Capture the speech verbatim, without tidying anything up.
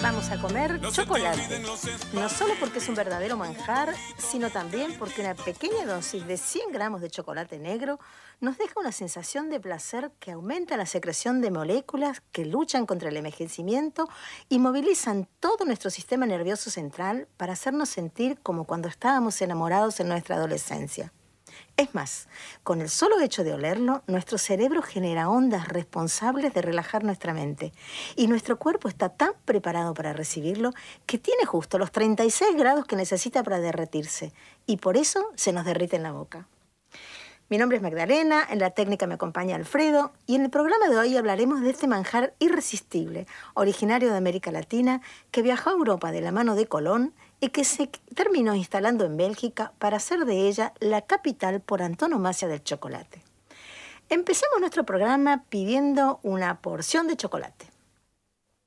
Vamos a comer chocolate, no solo porque es un verdadero manjar, sino también porque una pequeña dosis de cien gramos de chocolate negro nos deja una sensación de placer que aumenta la secreción de moléculas que luchan contra el envejecimiento y movilizan todo nuestro sistema nervioso central para hacernos sentir como cuando estábamos enamorados en nuestra adolescencia. Es más, con el solo hecho de olerlo, nuestro cerebro genera ondas responsables de relajar nuestra mente. Y nuestro cuerpo está tan preparado para recibirlo que tiene justo los treinta y seis grados que necesita para derretirse. Y por eso se nos derrite en la boca. Mi nombre es Magdalena, en la técnica me acompaña Alfredo, y en el programa de hoy hablaremos de este manjar irresistible, originario de América Latina, que viajó a Europa de la mano de Colón y que se terminó instalando en Bélgica para hacer de ella la capital por antonomasia del chocolate. Empecemos nuestro programa pidiendo una porción de chocolate.